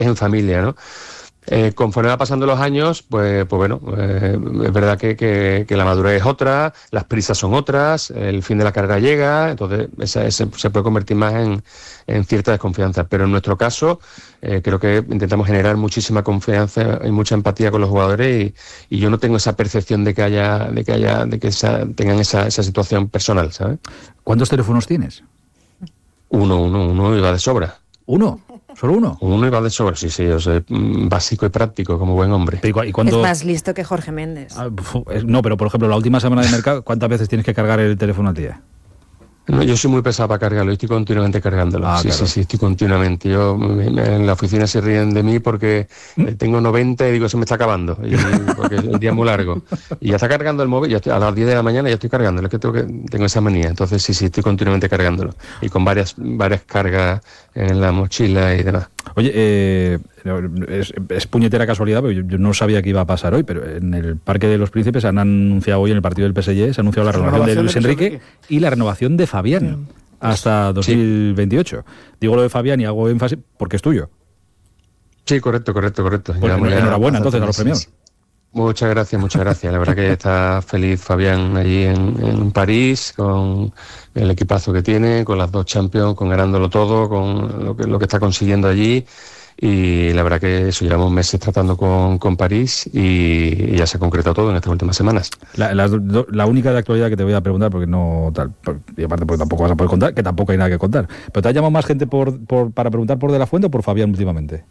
en familia, ¿no? Conforme va pasando los años, pues bueno, es verdad que la madurez es otra, las prisas son otras, el fin de la carrera llega, entonces se puede convertir más en cierta desconfianza. Pero en nuestro caso, creo que intentamos generar muchísima confianza y mucha empatía con los jugadores y yo no tengo esa percepción de que tengan esa situación personal, ¿sabes? ¿Cuántos teléfonos tienes? Uno y va de sobra. ¿Uno? ¿Solo uno? Uno y va de sobra, sí, yo soy básico y práctico como buen hombre. ¿Y cuándo... Es más listo que Jorge Méndez. No, pero por ejemplo, la última semana de mercado, ¿cuántas veces tienes que cargar el teléfono al día? No, yo soy muy pesado para cargarlo, estoy continuamente cargándolo. Claro. Sí, estoy continuamente. Yo en la oficina se ríen de mí porque tengo 90 y digo, se me está acabando, porque el día es muy largo. Y ya está cargando el móvil, a las 10 de la mañana ya estoy cargándolo, es que tengo esa manía. Entonces sí, estoy continuamente cargándolo. Y con varias cargas en la mochila y demás. Oye, es puñetera casualidad, porque yo no sabía que iba a pasar hoy, pero en el Parque de los Príncipes han anunciado hoy, en el partido del PSG, se ha anunciado la renovación de Luis Enrique y la renovación de Fabián hasta 2028. Digo lo de Fabián y hago énfasis porque es tuyo. Sí, correcto. Pues enhorabuena entonces a los premios. Muchas gracias. La verdad que está feliz Fabián allí en París, con el equipazo que tiene, con las 2 Champions, con ganándolo todo, con lo que está consiguiendo allí. Y la verdad que eso, llevamos meses tratando con París y ya se ha concretado todo en estas últimas semanas. La única de actualidad que te voy a preguntar, porque no tal, y aparte porque tampoco vas a poder contar, que tampoco hay nada que contar. ¿Pero te ha llamado más gente para preguntar por De la Fuente o por Fabián últimamente?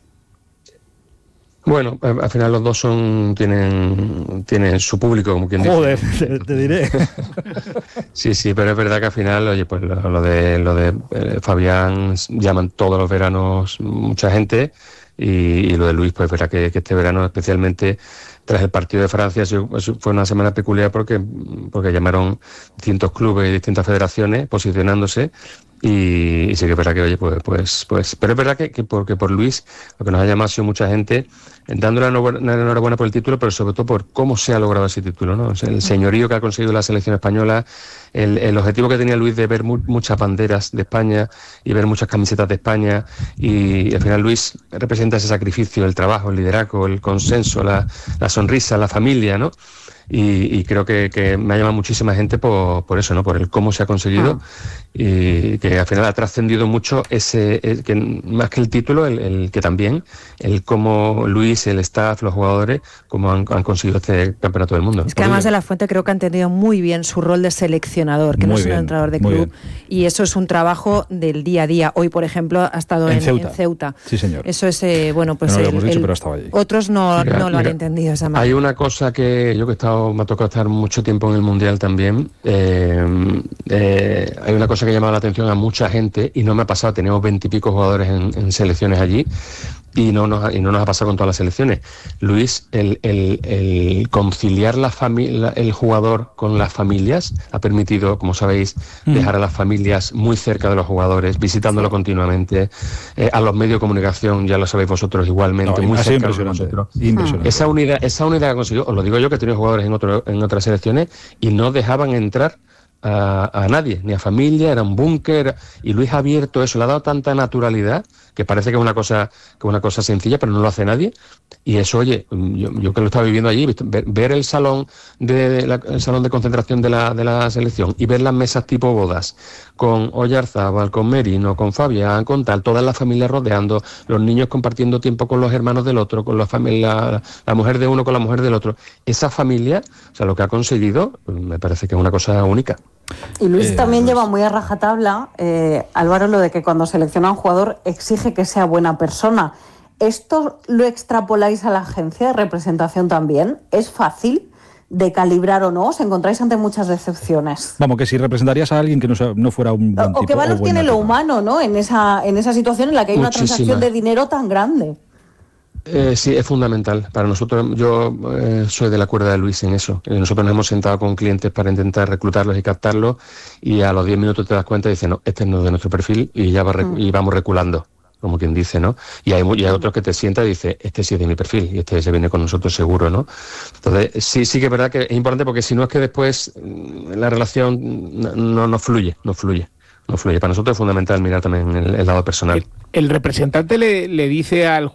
Bueno, al final los dos tienen su público, como quien dice. Joder, te diré. Sí, pero es verdad que al final, oye, pues lo de Fabián llaman todos los veranos mucha gente y lo de Luis, pues es verdad que este verano especialmente tras el partido de Francia fue una semana peculiar porque llamaron distintos clubes y distintas federaciones posicionándose y sí que es verdad que, oye, pues pero es verdad que por Luis lo que nos ha llamado ha sido mucha gente dándole una enhorabuena por el título, pero sobre todo por cómo se ha logrado ese título, ¿no? O sea, el señorío que ha conseguido la selección española, el objetivo que tenía Luis de ver muchas banderas de España y ver muchas camisetas de España y al final Luis representa ese sacrificio, el trabajo, el liderazgo, el consenso, la sonrisa, la familia, ¿no? Y creo que me ha llamado muchísima gente por eso, ¿no? Por el cómo se ha conseguido y que al final ha trascendido mucho que más que el título, el que también, el cómo Luis, el staff, los jugadores, cómo han conseguido este campeonato del mundo. Es que además De la Fuente creo que ha entendido muy bien su rol de seleccionador, que no es un entrenador de club, y eso es un trabajo del día a día. Hoy, por ejemplo, ha estado en Ceuta. Sí, señor. Eso es, bueno, pues no lo hemos dicho, pero estaba allí. Otros no lo han entendido esa manera. Hay una cosa que yo que me ha tocado estar mucho tiempo en el Mundial también. Hay una cosa que ha llamado la atención a mucha gente y no me ha pasado. Tenemos 20 y pico jugadores en selecciones allí y no nos ha pasado con todas las selecciones. Luis, el conciliar el jugador con las familias ha permitido, como sabéis, dejar a las familias muy cerca de los jugadores, visitándolo continuamente, a los medios de comunicación, ya lo sabéis vosotros igualmente, muy cerca de vosotros. Esa unidad que ha conseguido, os lo digo yo, que he tenido jugadores en otras selecciones y no dejaban entrar a nadie, ni a familia, era un búnker, y Luis ha abierto eso, le ha dado tanta naturalidad que parece que es una cosa sencilla, pero no lo hace nadie, y eso, oye, yo que lo estaba viviendo allí, ver el salón el salón de concentración de la selección y ver las mesas tipo bodas, con Oyarzábal, con Merino, con Fabián, con tal, todas las familias rodeando, los niños compartiendo tiempo con los hermanos del otro, con la mujer de uno con la mujer del otro, esa familia, o sea, lo que ha conseguido, me parece que es una cosa única. Y Luis también lleva muy a rajatabla, Álvaro, lo de que cuando selecciona a un jugador exige que sea buena persona. ¿Esto lo extrapoláis a la agencia de representación también? ¿Es fácil de calibrar o no? ¿Os encontráis ante muchas decepciones? Vamos, que si representarías a alguien que no fuera un buen tipo. ¿O qué valor tiene lo humano, ¿no? En esa situación en la que hay una transacción de dinero tan grande. Sí, es fundamental. Para nosotros, yo soy de la cuerda de Luis en eso. Nosotros nos hemos sentado con clientes para intentar reclutarlos y captarlos y a los 10 minutos te das cuenta y dices, no, este no es de nuestro perfil y ya y vamos reculando, como quien dice, ¿no? Y hay otros que te sientan y dices, este sí es de mi perfil y este se viene con nosotros seguro, ¿no? Entonces, sí que es verdad que es importante porque si no es que después la relación no fluye. no fluye. Para nosotros es fundamental mirar también el lado personal. El representante le dice al